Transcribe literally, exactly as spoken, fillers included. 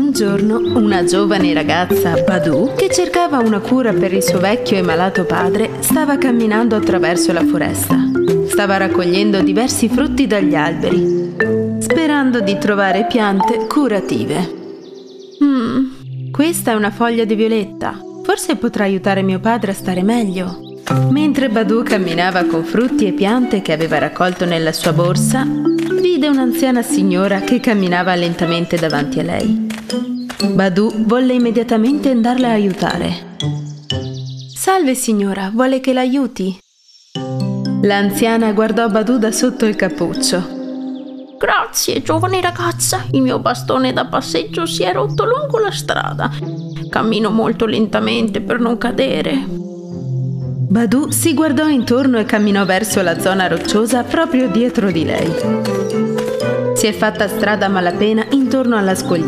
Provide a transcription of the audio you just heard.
Un giorno una giovane ragazza, Badù, che cercava una cura per il suo vecchio e malato padre, stava camminando attraverso la foresta. Stava raccogliendo diversi frutti dagli alberi, sperando di trovare piante curative. Mm, questa è una foglia di violetta. Forse potrà aiutare mio padre a stare meglio. Mentre Badù camminava con frutti e piante che aveva raccolto nella sua borsa, vide un'anziana signora che camminava lentamente davanti a lei. Badù volle immediatamente andarla a aiutare. «Salve signora, vuole che l'aiuti?» L'anziana guardò Badù da sotto il cappuccio. «Grazie, giovane ragazza, il mio bastone da passeggio si è rotto lungo la strada. Cammino molto lentamente per non cadere». Badù si guardò intorno e camminò verso la zona rocciosa proprio dietro di lei. Si è fatta strada a malapena intorno alla scogliera.